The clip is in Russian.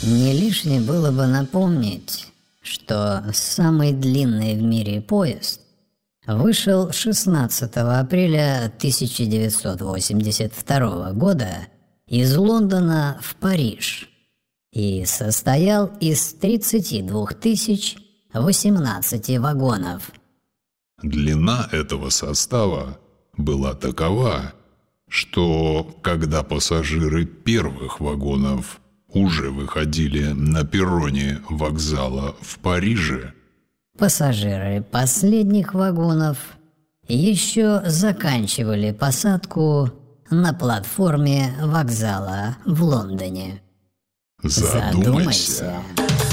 Не лишнее было бы напомнить, что самый длинный в мире поезд вышел 16 апреля 1982 года из Лондона в Париж и состоял из 32 018 вагонов. Длина этого состава была такова, что когда пассажиры первых вагонов уже выходили на перроне вокзала в Париже, пассажиры последних вагонов еще заканчивали посадку на платформе вокзала в Лондоне. задумайся.